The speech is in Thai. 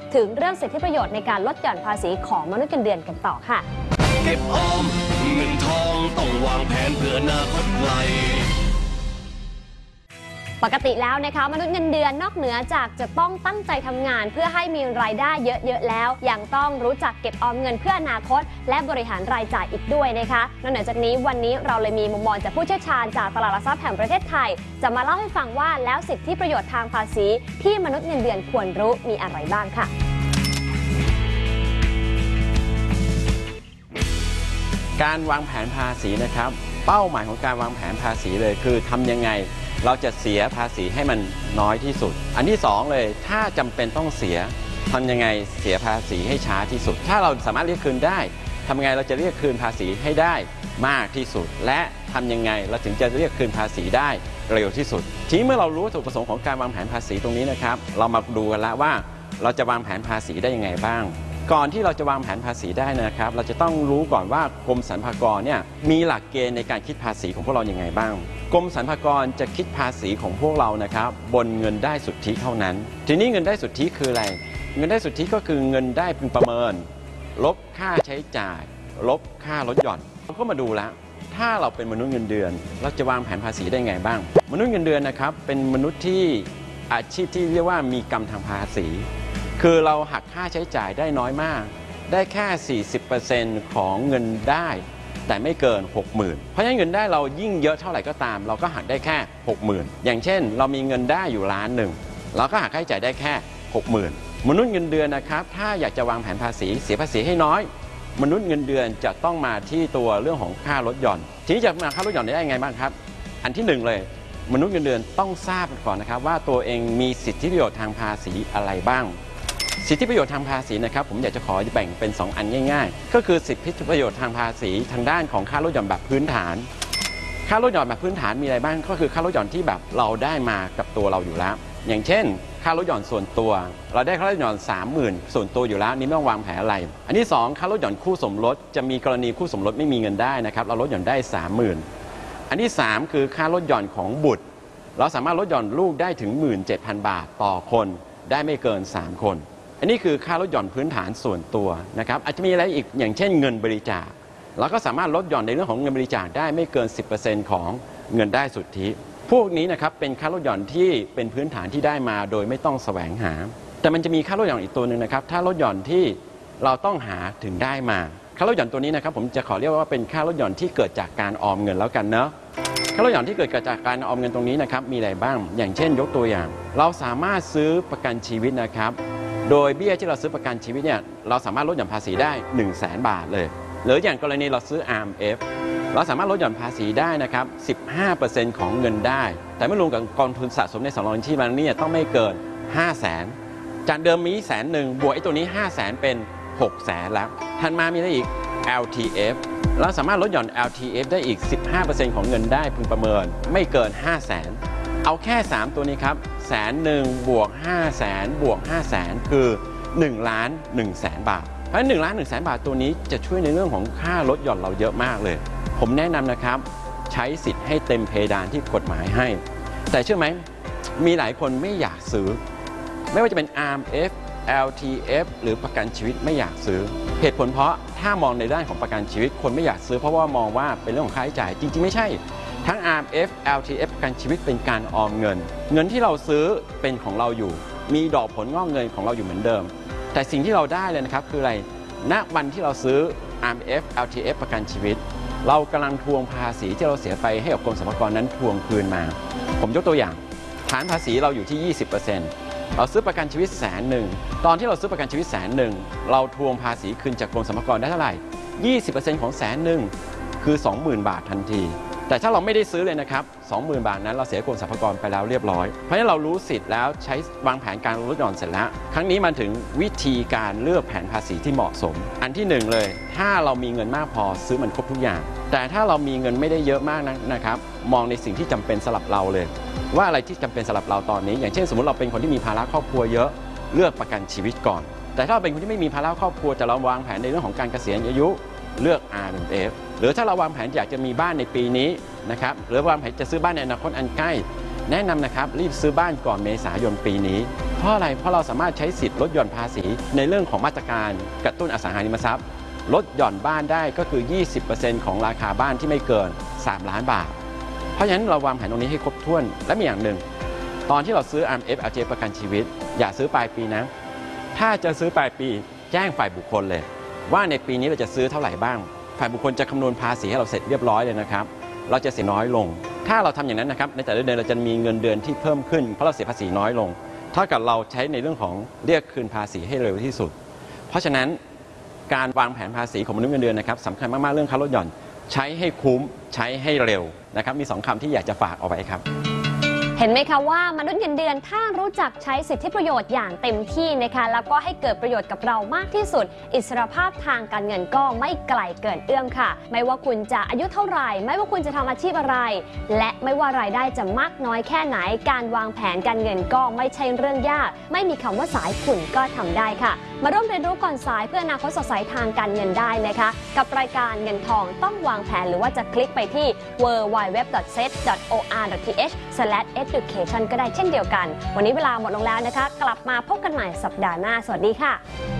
ถึงเรื่องสิทธิประโยชน์ในการลดหย่อนภาษีของมนุษย์เงินเดือนกันต่อค่ะเก็บออมเงินทองต้องวางแผนเพื่ออนาคตไกลปกติแล้วนะคะมนุษย์เงินเดือนนอกเหนือจากจะต้องตั้งใจทำงานเพื่อให้มีรายได้เยอะๆแล้วยังต้องรู้จักเก็บออมเงินเพื่ออนาคตและบริหารรายจ่ายอีกด้วยนะคะนอกจากนี้วันนี้เราเลยมีมุมมองจากผู้เชี่ยวชาญจากตลาดหลักทรัพย์แห่งประเทศไทยจะมาเล่าให้ฟังว่าแล้วสิทธิประโยชน์ทางภาษีที่มนุษย์เงินเดือนควรรู้มีอะไรบ้างค่ะการวางแผนภาษีนะครับเป้าหมายของการวางแผนภาษีเลยคือทำยังไงเราจะเสียภาษีให้มันน้อยที่สุดอันที่2เลยถ้าจำเป็นต้องเสียทำยังไงเสียภาษีให้ช้าที่สุดถ้าเราสามารถเรียกคืนได้ทำยังไงเราจะเรียกคืนภาษีให้ได้มากที่สุดและทำยังไงเราถึงจะเรียกคืนภาษีได้เร็วที่สุดทีนี้เมื่อเรารู้วัตถุประสงค์ของการวางแผนภาษีตรงนี้นะครับเรามาดูกันแล้วว่าเราจะวางแผนภาษีได้ยังไงบ้างก่อนที่เราจะวางแผนภาษีได้นะครับเราจะต้องรู้ก่อนว่ากรมสรรพากรเนี่ยมีหลักเกณฑ์ในการคิดภาษีของพวกเราอย่างไงบ้างกรมสรรพากรจะคิดภาษีของพวกเรานะครับบนเงินได้สุทธิเท่านั้นทีนี้เงินได้สุทธิคืออะไรเงินได้สุทธิก็คือเงินได้พึงประเมินลบค่าใช้จ่ายลบค่าลดหย่อนเราก็มาดูแล้วถ้าเราเป็นมนุษย์เงินเดือนเราจะวางแผนภาษีได้ไงบ้างมนุษย์เงินเดือนนะครับเป็นมนุษย์ที่อาชีพที่เรียกว่ามีกรรมทางภาษีคือเราหักค่าใช้จ่ายได้น้อยมากได้แค่ 40% ของเงินได้แต่ไม่เกิน 60,000 เพราะฉะนั้นเงินได้เรายิ่งเยอะเท่าไหร่ก็ตามเราก็หักได้แค่ 60,000 อย่างเช่นเรามีเงินได้อยู่1,000,000เราก็หักค่าใช้จ่ายได้แค่ 60,000 มนุษย์เงินเดือนนะครับถ้าอยากจะวางแผนภาษีเสียภาษีให้น้อยมนุษย์เงินเดือนจะต้องมาที่ตัวเรื่องของค่าลดหย่อนทีนี้จะมาค่าลดหย่อนได้ยังไงบ้างครับอันที่1เลยมนุษย์เงินเดือนต้องทราบก่อนนะครับว่าตัวเองมีสิทธิประโยชน์ทางภาษีอะไรบ้างสิทธิประโยชน์ทางภาษีนะครับผมอยากจะขอแบ่งเป็น2อันง่ายๆก็คือสิทธิประโยชน์ทางภาษีทางด้านของค่าลดหย่อนแบบพื้นฐานค่าลดหย่อนแบบพื้นฐานมีอะไรบ้างก็คือค่าลดหย่อนที่แบบเราได้มากับตัวเราอยู่แล้วอย่างเช่นค่าลดหย่อนส่วนตัวเราได้ค่าลดหย่อน 30,000 ส่วนตัวอยู่แล้วนี่ไม่ต้องวางแผนอะไรอันที่2ค่าลดหย่อนคู่สมรสจะมีกรณีคู่สมรสไม่มีเงินได้นะครับเราลดหย่อนได้ 30,000 อันที่3คือค่าลดหย่อนของบุตรเราสามารถลดหย่อนลูกได้ถึง 17,000 บาทต่อคนได้ไม่เกิน3คนอันนี้คือค่าลดหย่อนพื้นฐานส่วนตัวนะครับอาจจะมีอะไรอีกอย่างเช่นเงินบริจาคเราก็สามารถลดหย่อนในเรื่องของเงินบริจาคได้ไม่เกิน 10% ของเงินได้สุทธิพวกนี้นะครับเป็นค่าลดหย่อนที่เป็นพื้นฐานที่ได้มาโดยไม่ต้องแสวงหาแต่มันจะมีค่าลดหย่อนอีกตัวหนึ่งนะครับถ้าลดหย่อนที่เราต้องหาถึงได้มาค่าลดหย่อนตัวนี้นะครับผมจะขอเรียกว่าเป็นค่าลดหย่อนที่เกิดจากการออมเงินแล้วกันเนาะค่าลดหย่อนที่เกิดจากการออมเงินตรงนี้นะครับมีอะไรบ้างอย่างเช่นยกตัวอย่างเราสามารถซื้อประกันชีวิตนะครับโดยเบี้ยที่เราซื้อประกันชีวิตเนี่ยเราสามารถลดหย่อนภาษีได้ 100,000 บาทเลยหรืออย่างกรณีเราซื้อ RMF เราสามารถลดหย่อนภาษีได้นะครับ 15% ของเงินได้แต่เมื่อรวมกับกองทุนสะสมในสำรองชีพมันเนี่ยต้องไม่เกิน 500,000 จากเดิมมี100,000บวกไอ้ตัวนี้ 500,000 เป็น 600,000 แล้วถัดมามีอะไรอีก LTF เราสามารถลดหย่อน LTF ได้อีก 15% ของเงินได้พึงประเมินไม่เกิน 500,000 เอาแค่3ตัวนี้ครับ100,000บวก 500,000 บวก 500,000 คือ 1,100,000 บาทเพราะฉะนั้น1,100,000 บาทตัวนี้จะช่วยในเรื่องของค่าลดหย่อนเราเยอะมากเลยผมแนะนำนะครับใช้สิทธิ์ให้เต็มเพดานที่กฎหมายให้แต่เชื่อไหมมีหลายคนไม่อยากซื้อไม่ว่าจะเป็น RMF LTF หรือประกันชีวิตไม่อยากซื้อเหตุผลเพราะถ้ามองในด้านของประกันชีวิตคนไม่อยากซื้อเพราะว่ามองว่าเป็นเรื่องของค่าใช้จ่ายจริงๆไม่ใช่ทั้ง RMF LTF ประกันชีวิตเป็นการออมเงินเงินที่เราซื้อเป็นของเราอยู่มีดอกผลงอกเงินของเราอยู่เหมือนเดิมแต่สิ่งที่เราได้เลยนะครับคืออะไรณวันที่เราซื้อ RMF LTF ประกันชีวิตเรากำลังทวงภาษีที่เราเสียไปให้กับกรมสรรพากรนั้นทวงคืนมาผมยกตัวอย่างฐานภาษีเราอยู่ที่ 20% เราซื้อประกันชีวิต100,000ตอนที่เราซื้อประกันชีวิต100,000เราทวงภาษีคืนจากกรมสรรพากรได้เท่าไหร่ 20% ของ100,000คือ 20,000 บาททันทีแต่ถ้าเราไม่ได้ซื้อเลยนะครับ 20,000 บาทนั้นเราเสียกรมสรรพากรไปแล้วเรียบร้อยเพราะฉะนั้นเรารู้สิทธิ์แล้วใช้วางแผนการลดหย่อนเสร็จแล้วครั้งนี้มาถึงวิธีการเลือกแผนภาษีที่เหมาะสมอันที่1เลยถ้าเรามีเงินมากพอซื้อมันครบทุกอย่างแต่ถ้าเรามีเงินไม่ได้เยอะมากนะครับมองในสิ่งที่จำเป็นสำหรับเราเลยว่าอะไรที่จำเป็นสำหรับเราตอนนี้อย่างเช่นสมมติเราเป็นคนที่มีภาระครอบครัวเยอะเลือกประกันชีวิตก่อนแต่ถ้าเราเป็นคนที่ไม่มีภาระครอบครัวจะเราวางแผนในเรื่องของการเกษียณอายุเลือก RMF หรือถ้าเราวางแผนอยากจะมีบ้านในปีนี้นะครับหรือวางแผนจะซื้อบ้านในอนาคตอันใกล้แนะนำนะครับรีบซื้อบ้านก่อนเมษายนปีนี้เพราะอะไรเพราะเราสามารถใช้สิทธิ์ลดหย่อนภาษีในเรื่องของมาตรการกระตุ้นอสังหาริมทรัพย์ลดหย่อนบ้านได้ก็คือ 20% ของราคาบ้านที่ไม่เกิน3 ล้านบาทเพราะฉะนั้นเราวางแผนตรงนี้ให้ครบถ้วนและมีอย่างหนึ่งตอนที่เราซื้อ RMF LTF ประกันชีวิตอย่าซื้อปลายปีนะถ้าจะซื้อปลายปีแจ้งฝ่ายบุคคลเลยว่าในปีนี้เราจะซื้อเท่าไหร่บ้างฝ่ายบุคคลจะคำนวณภาษีให้เราเสร็จเรียบร้อยเลยนะครับเราจะเสียน้อยลงถ้าเราทำอย่างนั้นนะครับในแต่ละเดือนเราจะมีเงินเดือนที่เพิ่มขึ้นเพราะเราเสียภาษีน้อยลงเท่ากับเราใช้ในเรื่องของเรียกคืนภาษีให้เร็วที่สุดเพราะฉะนั้นการวางแผนภาษีของมนุษย์เงินเดือนนะครับสำคัญมากๆเรื่องค่าลดหย่อนใช้ให้คุ้มใช้ให้เร็วนะครับมี2 คำที่อยากจะฝากเอาไว้ครับเห็นไหมคะว่ามนุษย์เงินเดือนถ้ารู้จักใช้สิทธิประโยชน์อย่างเต็มที่นะคะแล้วก็ให้เกิดประโยชน์กับเรามากที่สุดอิสรภาพทางการเงินก็ไม่ไกลเกินเอื้อมค่ะไม่ว่าคุณจะอายุเท่าไหร่ไม่ว่าคุณจะทำอาชีพอะไรและไม่ว่ารายได้จะมากน้อยแค่ไหนการวางแผนการเงินก็ไม่ใช่เรื่องยากไม่มีคำว่าสายคุณก็ทำได้ค่ะมาร่วมเรียนรู้ก่อนสายเพื่ออนาคตสดใสทางการเงินได้นะคะกับรายการเงินทองต้องวางแผนหรือว่าจะคลิกไปที่ www.set.or.th/education ก็ได้เช่นเดียวกันวันนี้เวลาหมดลงแล้วนะคะกลับมาพบกันใหม่สัปดาห์หน้าสวัสดีค่ะ